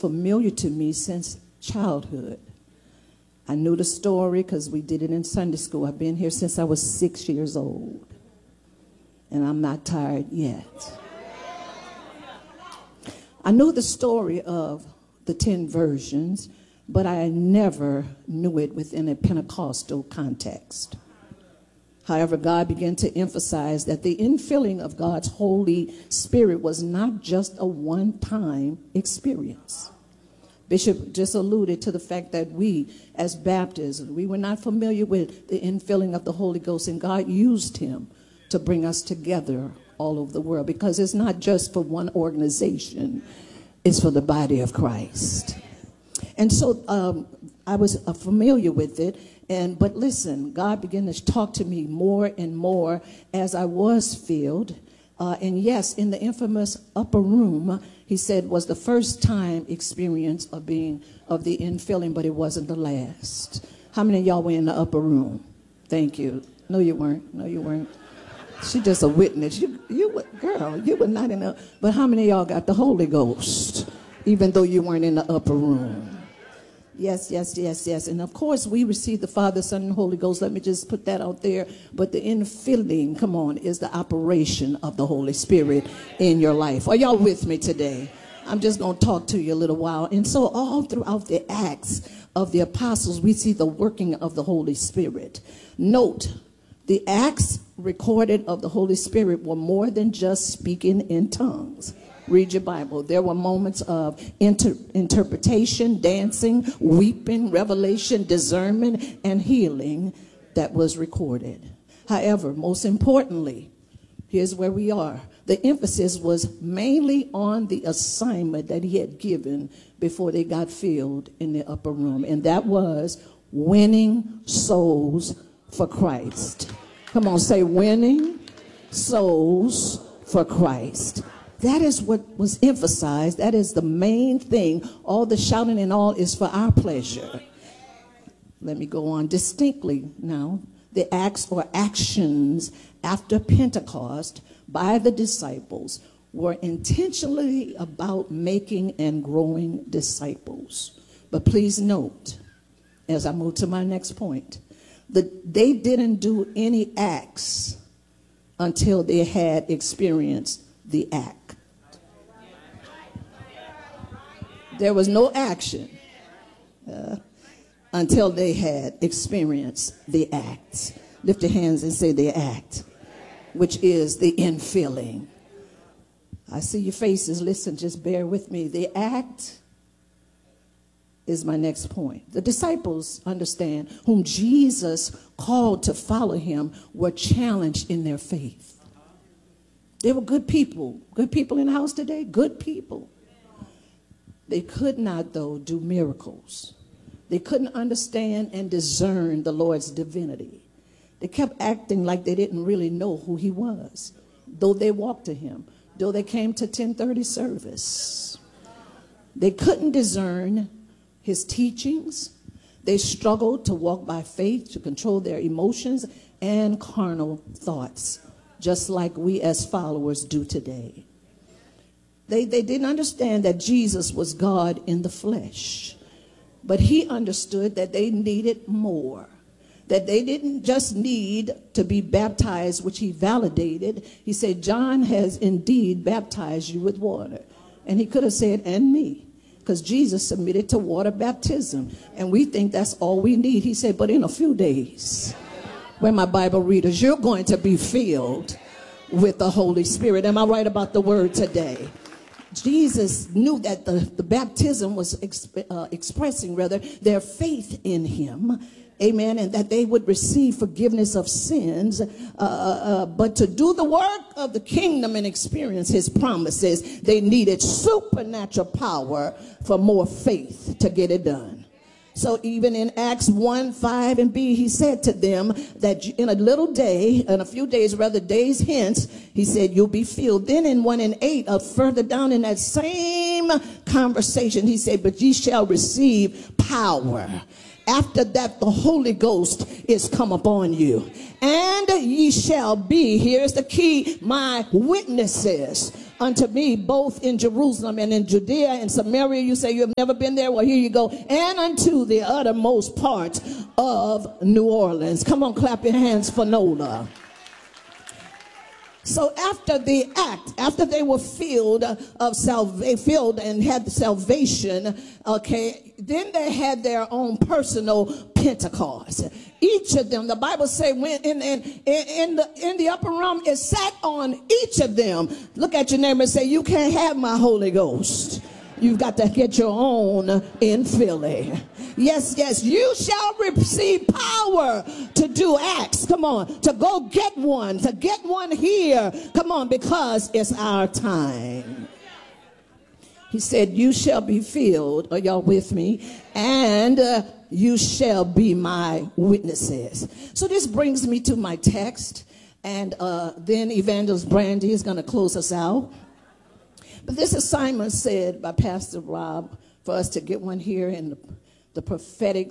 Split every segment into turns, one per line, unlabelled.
familiar to me since childhood. I knew the story because we did it in Sunday school. I've been here since I was 6 years old. And I'm not tired yet. I knew the story of the 10 virgins, but I never knew it within a Pentecostal context. However, God began to emphasize that the infilling of God's Holy Spirit was not just a one-time experience. Bishop just alluded to the fact that we, as Baptists, we were not familiar with the infilling of the Holy Ghost, and God used him to bring us together all over the world, because it's not just for one organization, it's for the body of Christ. And so I was familiar with it, but listen, God began to talk to me more and more as I was filled. And yes, in the infamous upper room, he said, was the first time experience of the infilling, but it wasn't the last. How many of y'all were in the upper room? Thank you. No, you weren't. No, you weren't. She just a witness. Girl, you were not in the, but how many of y'all got the Holy Ghost, even though you weren't in the upper room? Yes, yes, yes, yes. And of course, we receive the Father, Son, and Holy Ghost. Let me just put that out there. But the infilling, come on, is the operation of the Holy Spirit in your life. Are y'all with me today? I'm just going to talk to you a little while. And so all throughout the Acts of the Apostles, we see the working of the Holy Spirit. Note, the Acts recorded of the Holy Spirit were more than just speaking in tongues. Read your Bible. There were moments of interpretation, dancing, weeping, revelation, discernment, and healing that was recorded. However, most importantly, here's where we are. The emphasis was mainly on the assignment that he had given before they got filled in the upper room, and that was winning souls for Christ. Come on, say winning souls for Christ. That is what was emphasized. That is the main thing. All the shouting and all is for our pleasure. Let me go on distinctly now. The acts or actions after Pentecost by the disciples were intentionally about making and growing disciples. But please note, as I move to my next point, that they didn't do any acts until they had experienced the act. There was no action until they had experienced the act. Lift your hands and say the act, which is the infilling. I see your faces. Listen, just bear with me. The act is my next point. The disciples, understand, whom Jesus called to follow him, were challenged in their faith. They were good people. Good people in the house today? Good people. They could not, though, do miracles. They couldn't understand and discern the Lord's divinity. They kept acting like they didn't really know who he was, though they walked to him, though they came to 10:30 service. They couldn't discern his teachings. They struggled to walk by faith, to control their emotions and carnal thoughts, just like we as followers do today. They didn't understand that Jesus was God in the flesh, but he understood that they needed more, that they didn't just need to be baptized, which he validated. He said, John has indeed baptized you with water. And he could have said, and me, because Jesus submitted to water baptism. And we think that's all we need. He said, but in a few days, where my Bible readers, you're going to be filled with the Holy Spirit. Am I right about the word today? Jesus knew that the baptism was expressing, rather, their faith in him. Amen. And that they would receive forgiveness of sins. But to do the work of the kingdom and experience his promises, they needed supernatural power for more faith to get it done. So even in Acts 1:5 and B, he said to them that in a little day, in a few days, rather days hence, he said, you'll be filled. Then in 1 and 8, further down in that same conversation, he said, but ye shall receive power. After that, the Holy Ghost is come upon you. And ye shall be, here's the key, my witnesses unto me, both in Jerusalem and in Judea and Samaria. You say you have never been there? Well, here you go. And unto the uttermost part of New Orleans. Come on, clap your hands for Nola. So after the act, after they were filled and had the salvation, okay, then they had their own personal Pentecost. Each of them, the Bible says, when in the upper room, it sat on each of them. Look at your neighbor and say, you can't have my Holy Ghost. You've got to get your own in Philly. Yes, yes, you shall receive power to do acts. Come on, to go get one here. Come on, because it's our time. He said, you shall be filled, are y'all with me? And you shall be my witnesses. So this brings me to my text. And then Evangelist Brandy is going to close us out. But this assignment said by Pastor Rob for us to get one here in the prophetic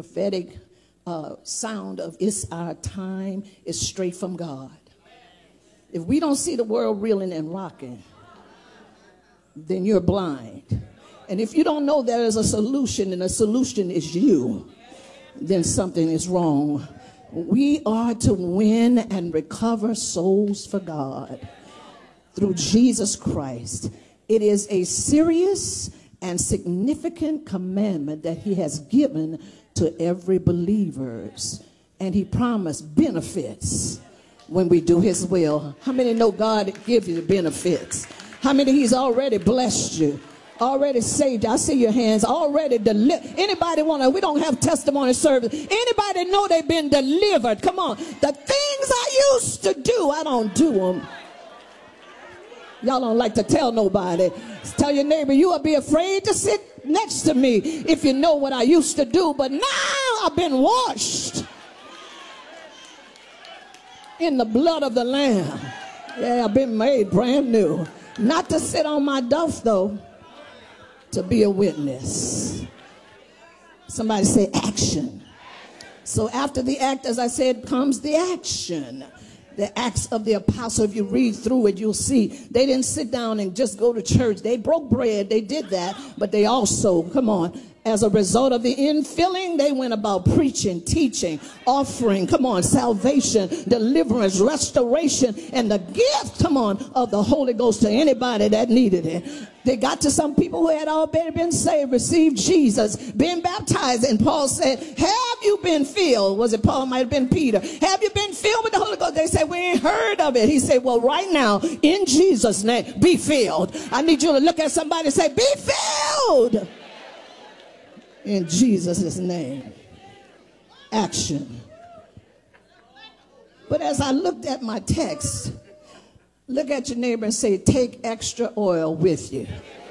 sound of it's our time is straight from God. If we don't see the world reeling and rocking, then you're blind. And if you don't know there is a solution and the solution is you, then something is wrong. We are to win and recover souls for God through Jesus Christ. It is a serious and significant commandment that he has given to every believers. And he promised benefits when we do his will. How many know God gives you the benefits? How many he's already blessed you? Already saved you? I see your hands. Already delivered. Anybody we don't have testimony service. Anybody know they've been delivered? Come on. The things I used to do, I don't do them. Y'all don't like to tell nobody. Tell your neighbor, you will be afraid to sit next to me if you know what I used to do. But now I've been washed in the blood of the Lamb. Yeah, I've been made brand new. Not to sit on my duff, though, to be a witness. Somebody say action. So after the act, as I said, comes the action. The Acts of the Apostle, if you read through it, you'll see they didn't sit down and just go to church. They broke bread. They did that. But they also, come on, as a result of the infilling, they went about preaching, teaching, offering, come on, salvation, deliverance, restoration, and the gift, come on, of the Holy Ghost to anybody that needed it. They got to some people who had already been saved, received Jesus, been baptized. And Paul said, have you been filled? Was it Paul? Might have been Peter. Have you been filled with the Holy Ghost? They said, we ain't heard of it. He said, well, right now, in Jesus' name, be filled. I need you to look at somebody and say, be filled. In Jesus' name. Action. But as I looked at my text, look at your neighbor and say, take extra oil with you.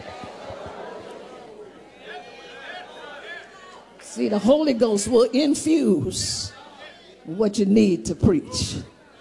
See, the Holy Ghost will infuse what you need to preach.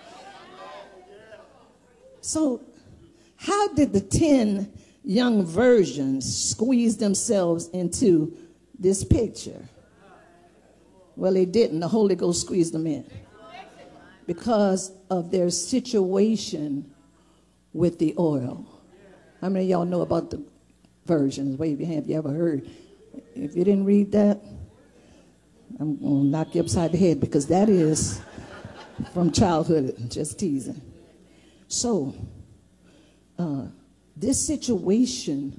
So, how did the 10 young virgins squeeze themselves into this picture? Well, they didn't. The Holy Ghost squeezed them in because of their situation with the oil. How many of y'all know about the virgins? Wave your hand if you ever heard. If you didn't read that, I'm going to knock you upside the head because that is from childhood. Just teasing. So, this situation,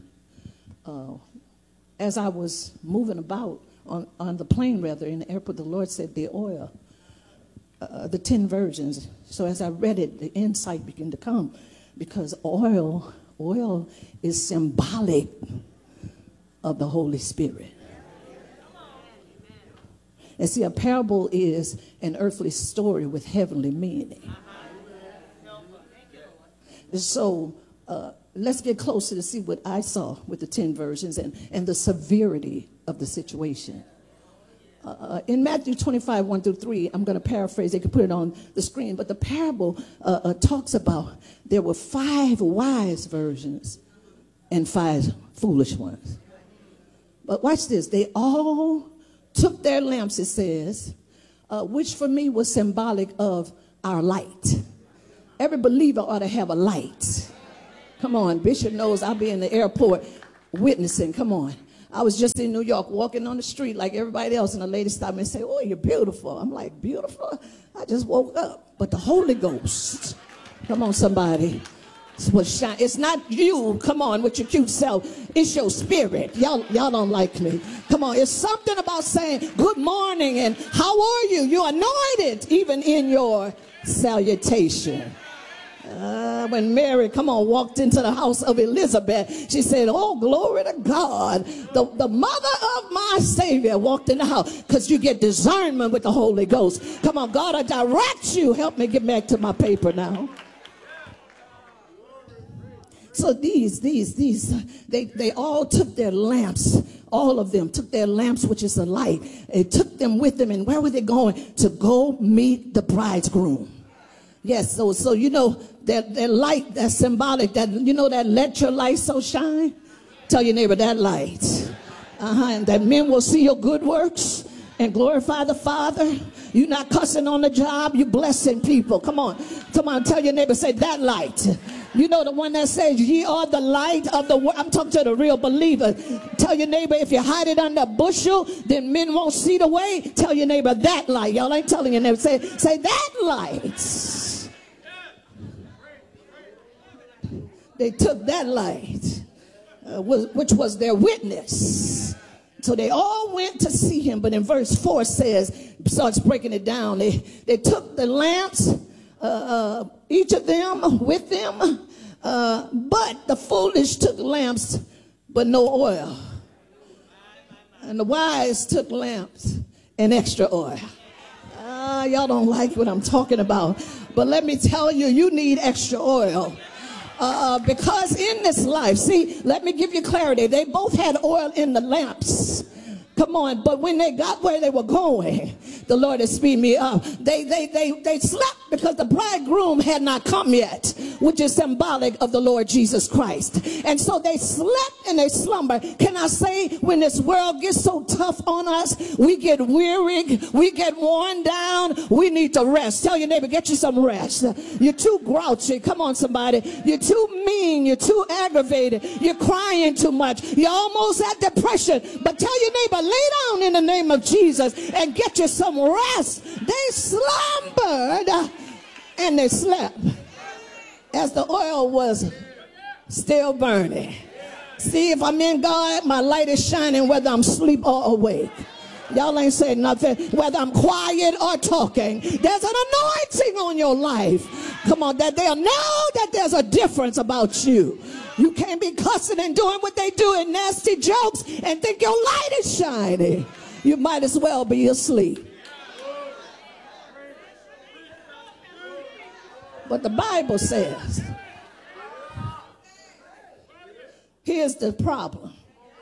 as I was moving about on the plane, rather, in the airport, the Lord said the oil, the 10 virgins. So as I read it, the insight began to come because oil is symbolic of the Holy Spirit. And see, a parable is an earthly story with heavenly meaning. So let's get closer to see what I saw with the 10 virgins and the severity of the situation. In Matthew 25, 1 through 3, I'm going to paraphrase. They can put it on the screen. But the parable talks about there were 5 wise virgins and 5 foolish ones. But watch this. They all took their lamps, it says, which for me was symbolic of our light. Every believer ought to have a light. Come on, Bishop knows I'll be in the airport witnessing. Come on. I was just in New York walking on the street like everybody else, and a lady stopped me and said, "Oh, you're beautiful." I'm like, "Beautiful? I just woke up." But the Holy Ghost, come on, somebody. It's not you, come on, with your cute self. It's your spirit. Y'all don't like me. Come on, it's something about saying good morning and how are you? You're anointed even in your salutation. When Mary, come on, walked into the house of Elizabeth, she said, "Oh, glory to God. The mother of my Savior walked in the house," because you get discernment with the Holy Ghost. Come on, God will direct you. Help me get back to my paper now. So they all took their lamps. All of them took their lamps, which is the light. They took them with them. And where were they going? To go meet the bridegroom. Yes, so you know, that light, that's symbolic. That, you know, that let your light so shine. Tell your neighbor, that light. And that men will see your good works and glorify the Father. You're not cussing on the job. You're blessing people. Come on. Tell your neighbor, say, that light. You know, the one that says, "Ye are the light of the world." I'm talking to the real believer. Tell your neighbor, if you hide it under a bushel, then men won't see the way. Tell your neighbor, that light. Y'all ain't telling your neighbor. Say that light. They took that light, which was their witness. So they all went to see him. But in verse 4 says, starts breaking it down. They took the lamps, each of them with them, but the foolish took lamps but no oil, and the wise took lamps and extra oil. Y'all don't like what I'm talking about, but let me tell you, you need extra oil. Because in this life, see, let me give you clarity. They both had oil in the lamps. Come on, but when they got where they were going, the Lord has speeded me up. They slept because the bridegroom had not come yet, which is symbolic of the Lord Jesus Christ. And so they slept and they slumbered. Can I say, when this world gets so tough on us, we get weary, we get worn down, we need to rest. Tell your neighbor, get you some rest. You're too grouchy. Come on, somebody. You're too mean. You're too aggravated. You're crying too much. You're almost at depression. But tell your neighbor, lay down in the name of Jesus and get you some rest. They slumbered and they slept as the oil was still burning. See, if I'm in God, my light is shining whether I'm asleep or awake. Y'all ain't saying nothing. Whether I'm quiet or talking, there's an anointing on your life. Come on, that they'll know that there's a difference about you. You can't be cussing and doing what they do in nasty jokes and think your light is shining. You might as well be asleep. But the Bible says, here's the problem.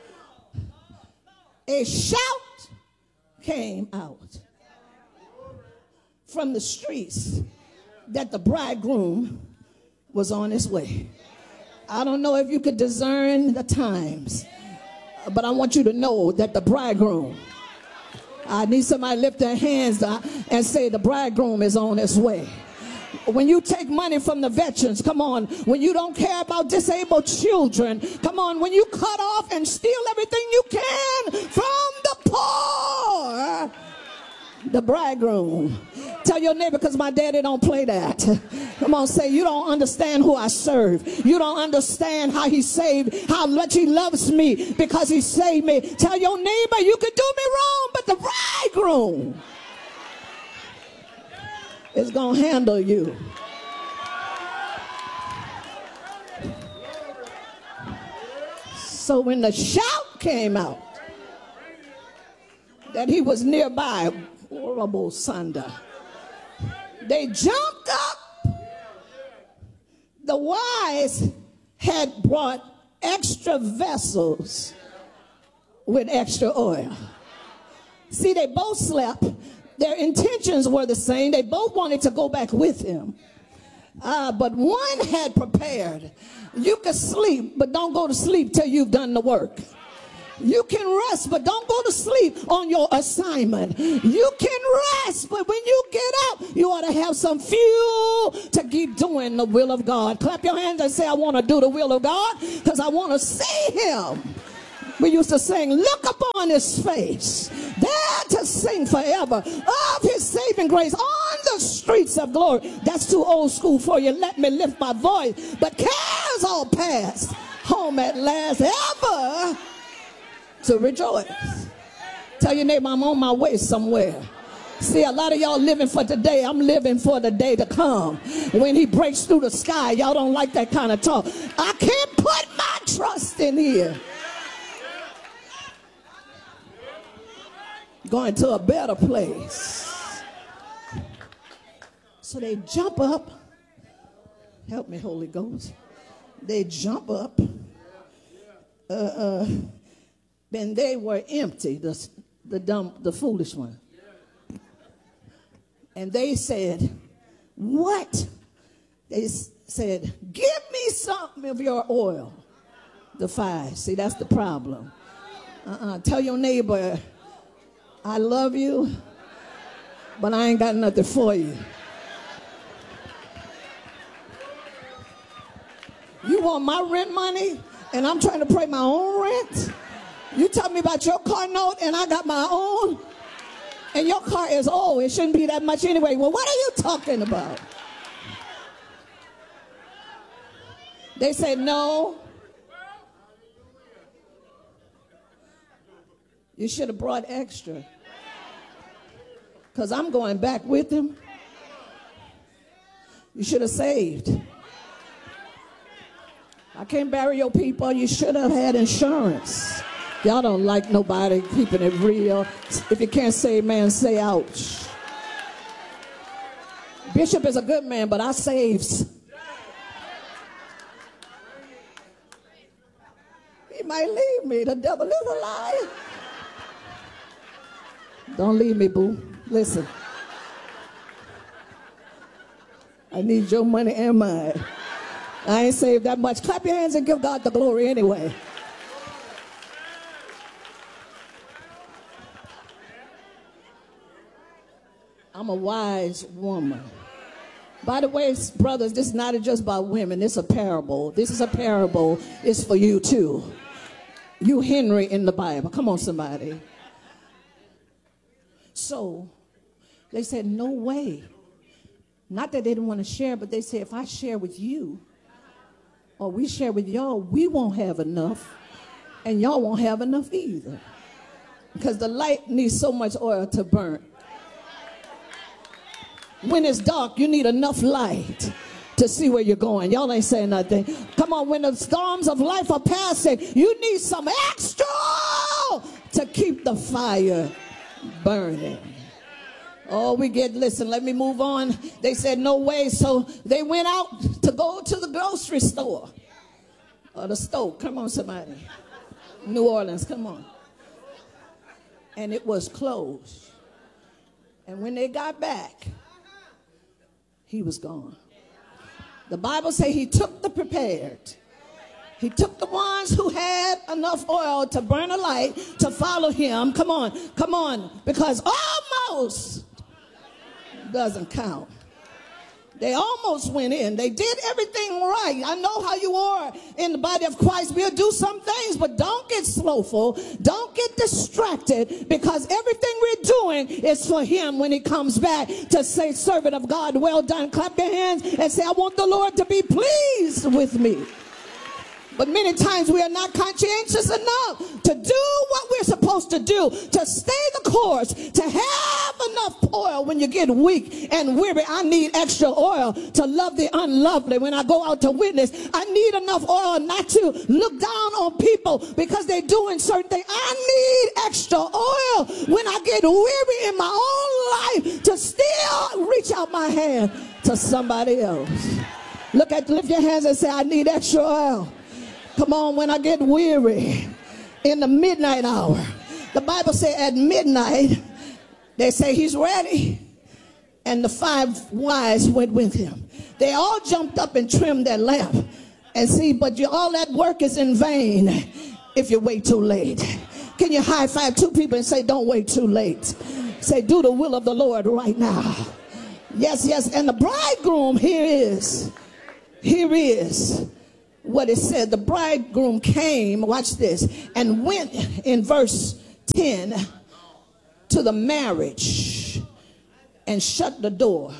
A shout came out from the streets that the bridegroom was on his way. I don't know if you could discern the times, but I want you to know that the bridegroom, I need somebody to lift their hands and say the bridegroom is on his way. When you take money from the veterans, come on, when you don't care about disabled children, come on, when you cut off and steal everything you can from the poor, the bridegroom. Tell your neighbor, because my daddy don't play that. Come on, say, you don't understand who I serve. You don't understand how he saved, how much he loves me because he saved me. Tell your neighbor, you could do me wrong, but the bridegroom is going to handle you. So when the shout came out that he was nearby, horrible Sunday, they jumped up. The wise had brought extra vessels with extra oil. See, they both slept. Their intentions were the same. They both wanted to go back with him. But one had prepared. You could sleep, but don't go to sleep till you've done the work. You can rest, but don't go to sleep on your assignment. You can rest, but when you get up, you ought to have some fuel to keep doing the will of God. Clap your hands and say, I want to do the will of God because I want to see him. We used to sing, look upon his face, there to sing forever of his saving grace on the streets of glory. That's too old school for you. Let me lift my voice. But cares all past, home at last, ever to rejoice. Tell your neighbor, I'm on my way somewhere. See, a lot of y'all living for today. I'm living for the day to come. When he breaks through the sky, y'all don't like that kind of talk. I can't put my trust in here. Going to a better place. So they jump up. Help me, Holy Ghost. They jump up. Then they were empty, the foolish one. And they said, what? They said, give me some of your oil. The 5. See, that's the problem. Tell your neighbor, I love you, but I ain't got nothing for you. You want my rent money, and I'm trying to pay my own rent? You tell me about your car note, and I got my own? And your car is old. It shouldn't be that much anyway. Well, what are you talking about? They said, no. You should have brought extra. Because I'm going back with him. You should have saved. I can't bury your people. You should have had insurance. Y'all don't like nobody keeping it real. If you can't say amen, say ouch. Bishop is a good man, but I saves. He might leave me. The devil is a liar. Don't leave me, boo. Listen. I need your money and mine. I ain't saved that much. Clap your hands and give God the glory anyway. I'm a wise woman. By the way, brothers, this is not just about women. It's a parable. This is a parable. It's for you too. You Henry in the Bible. Come on, somebody. So they said, no way. Not that they didn't want to share, but they said, if I share with you or we share with y'all, we won't have enough and y'all won't have enough either. Because the light needs so much oil to burn. When it's dark, you need enough light to see where you're going. Y'all ain't saying nothing. Come on, when the storms of life are passing, you need some extra to keep the fire burning. Oh, listen, let me move on. They said, no way. So they went out to go to the grocery store. Or the store. Come on, somebody. New Orleans, come on. And it was closed. And when they got back, he was gone. The Bible says he took the prepared. He took the ones who had enough oil to burn a light to follow him. Come on, come on. Because almost doesn't count. They almost went in. They did everything right. I know how you are in the body of Christ. We'll do some things, but don't get slowful. Don't get distracted, because everything we're doing is for him when he comes back to say, servant of God, well done. Clap your hands and say, I want the Lord to be pleased with me. But many times we are not conscientious enough to do what we're supposed to do, to stay the course, to have enough oil when you get weak and weary. I need extra oil to love the unlovely. When I go out to witness, I need enough oil not to look down on people because they're doing certain things. I need extra oil when I get weary in my own life to still reach out my hand to somebody else. Lift your hands and say, I need extra oil. Come on, when I get weary in the midnight hour. The Bible says at midnight, they say he's ready. And the 5 wise went with him. They all jumped up and trimmed their lamp. And see, but all that work is in vain if you wait too late. can you high five two people and say, don't wait too late? Say, do the will of the Lord right now. Yes, yes. And the bridegroom, here is what it said. The bridegroom came, watch this, and went in verse 10 to the marriage and shut the door.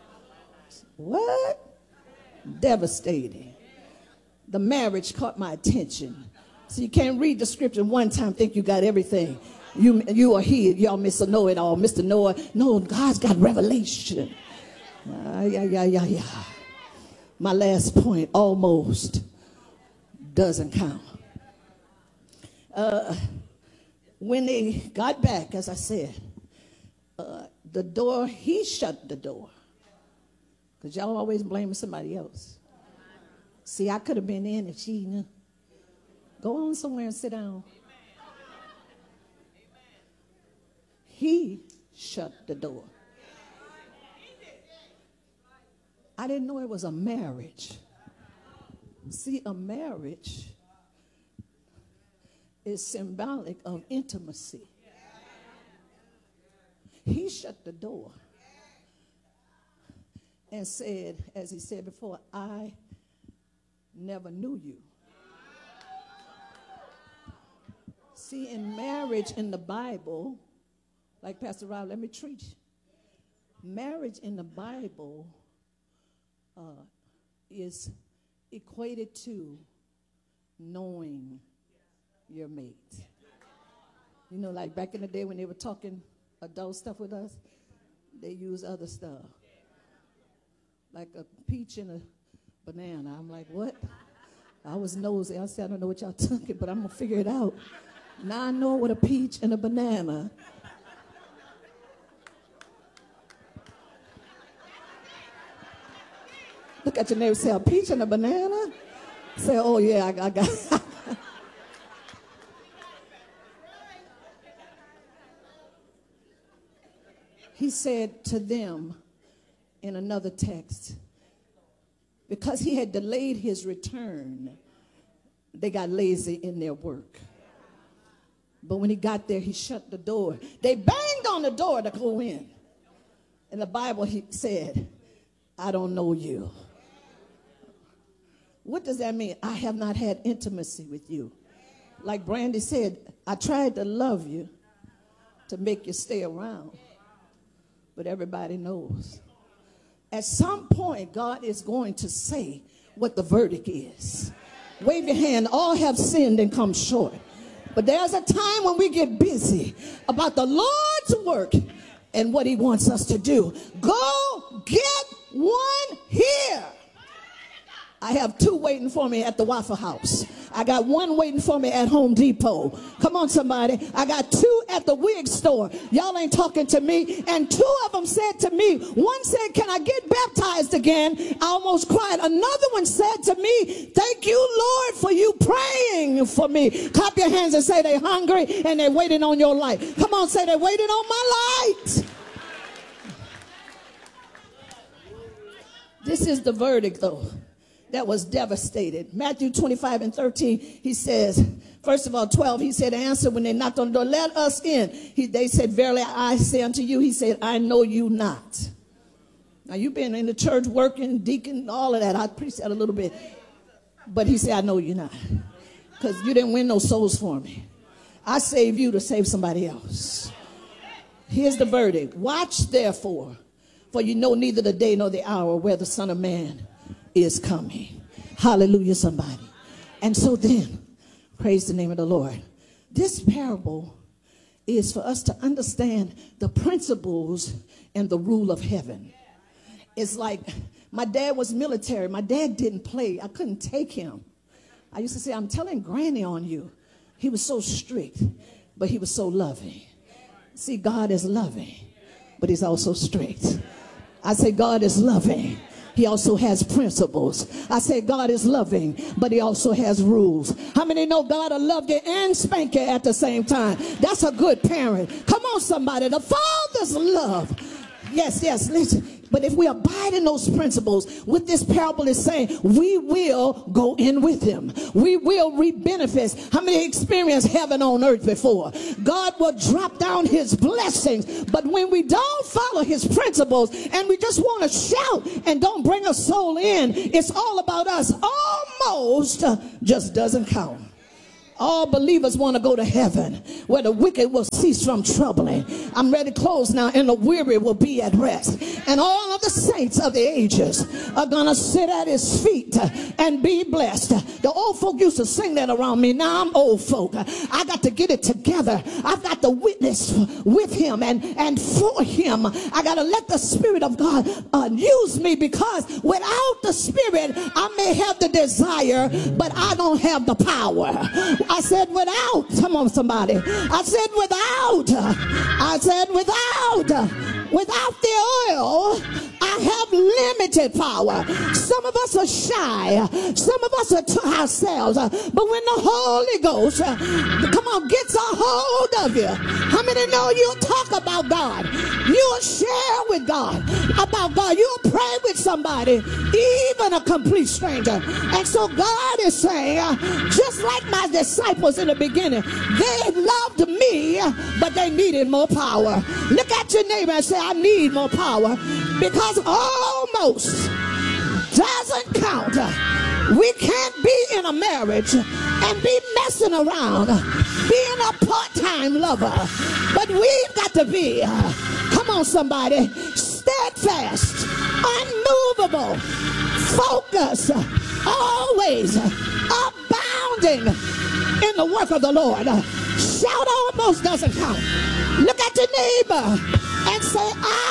What? Devastating. The marriage caught my attention. So you can't read the scripture one time, think you got everything. You are he, y'all Mr. Know-it-all, Mr. Noah. No, God's got revelation. Yeah. My last point almost doesn't count. When they got back, as I said, the door, he shut the door. Because y'all always blaming somebody else. See, I could have been in if she knew. Go on somewhere and sit down. He shut the door. I didn't know it was a marriage. See, a marriage is symbolic of intimacy. He shut the door and said, as he said before, I never knew you. See, in marriage in the Bible, like Pastor Rob, let me treat you. Marriage in the Bible is equated to knowing your mate. You know, like back in the day when they were talking adult stuff with us, they use other stuff. Like a peach and a banana. I'm like, what? I was nosy. I said, I don't know what y'all talking, but I'm going to figure it out. Now I know what a peach and a banana. Look at your neighbor, say, a peach and a banana? Say, oh, yeah, I got it. He said to them in another text, because he had delayed his return, they got lazy in their work. But when he got there, he shut the door. They banged on the door to go in. In the Bible, he said, I don't know you. What does that mean? I have not had intimacy with you. Like Brandy said, I tried to love you to make you stay around. But everybody knows. At some point, God is going to say what the verdict is. Wave your hand. All have sinned and come short. But there's a time when we get busy about the Lord's work and what he wants us to do. Go get one here. I have 2 waiting for me at the Waffle House. I got 1 waiting for me at Home Depot. Come on, somebody. I got 2 at the wig store. Y'all ain't talking to me. And 2 of them said to me, one said, can I get baptized again? I almost cried. Another one said to me, thank you, Lord, for you praying for me. Clap your hands and say they're hungry and they're waiting on your light. Come on, say they're waiting on my light. This is the verdict, though, that was devastated. Matthew 25 and 13, he says, first of all, 12, he said, answer when they knocked on the door, let us in. They said, verily I say unto you, he said, I know you not. Now, you've been in the church working, deacon, all of that. I preached that a little bit. But he said, I know you not. Because you didn't win no souls for me. I saved you to save somebody else. Here's the verdict. Watch, therefore, for you know neither the day nor the hour where the Son of Man is coming. Hallelujah, somebody. And so then, praise the name of the Lord. This parable is for us to understand the principles and the rule of heaven. It's like my dad was military. My dad didn't play. I couldn't take him. I used to say, I'm telling Granny on you. He was so strict, but he was so loving. See, God is loving, but he's also strict. I say God is loving. He also has principles. I say God is loving, but he also has rules. How many know God will love you and spank you at the same time? That's a good parent. Come on, somebody. The Father's love. Yes, listen. But if we abide in those principles, what this parable is saying, we will go in with him. We will reap benefits. How many experienced heaven on earth before? God will drop down his blessings. But when we don't follow his principles and we just want to shout and don't bring a soul in, it's all about us. Almost just doesn't count. All believers want to go to heaven where the wicked will cease from troubling. I'm ready to close now, and the weary will be at rest. And all of the saints of the ages are going to sit at his feet and be blessed. The old folk used to sing that around me. Now I'm old folk. I got to get it together. I've got to witness with him and for him. I got to let the Spirit of God use me, because without the Spirit, I may have the desire, but I don't have the power. I said without. Come on, somebody. I said without the oil, I have limited power. Some of us are shy. Some of us are to ourselves. But when the Holy Ghost, come on, gets a hold of you. How many know you'll talk about God? You'll share with God about God. You'll pray with somebody, even a complete stranger. And so God is saying, just like my disciples in the beginning, they loved me, but they needed more power. Look at your neighbor and say, I need more power, because almost doesn't count. We can't be in a marriage and be messing around, being a part-time lover, but we've got to be, come on somebody, steadfast, unmovable, focused, always abounding in the work of the Lord. Shout almost doesn't count. Look at your neighbor and say,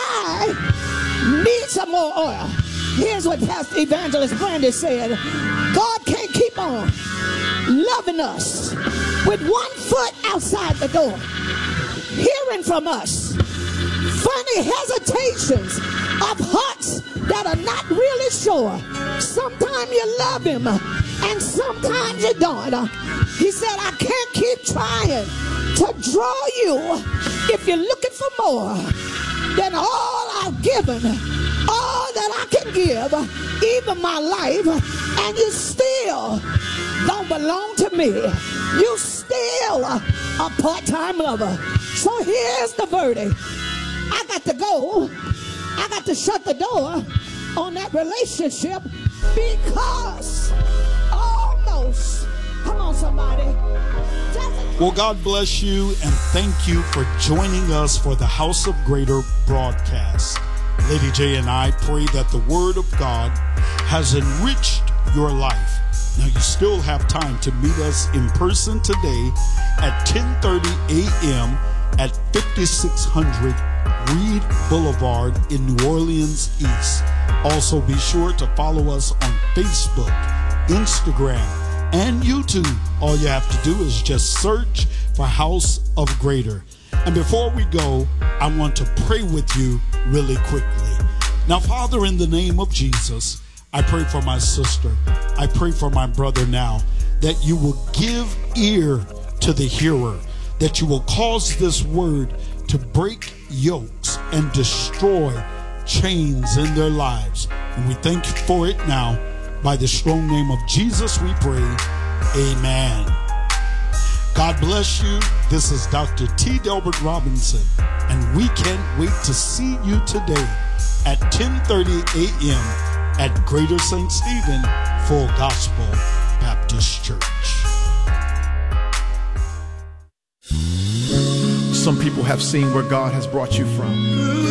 I need some more oil. Here's what Pastor Evangelist Brandy said. God can't keep on loving us with one foot outside the door, hearing from us funny hesitations of hearts that are not really sure. Sometimes you love him and sometimes you don't. He said, I can't keep trying to draw you if you're looking for more than all I've given, all that I can give, even my life, and you still don't belong to me. You still a part-time lover. So here's the verdict. I got to go. I got to shut the door on that relationship, because almost, come on somebody.
Well, God bless you, and thank you for joining us for the House of Greater broadcast. Lady J and I pray that the Word of God has enriched your life. Now, you still have time to meet us in person today at 10:30 a.m. at 5600 Reed Boulevard in New Orleans East. Also, be sure to follow us on Facebook, Instagram, and YouTube. All you have to do is just search for House of Greater. And before we go, I want to pray with you really quickly. Now, Father, in the name of Jesus, I pray for my sister. I pray for my brother now, that you will give ear to the hearer, that you will cause this word to break yokes and destroy chains in their lives. And we thank you for it now. By the strong name of Jesus we pray. Amen. God bless you. This is Dr. T. Delbert Robinson, and we can't wait to see you today at 10:30 a.m. at Greater St. Stephen Full Gospel Baptist Church.
Some people have seen where God has brought you from.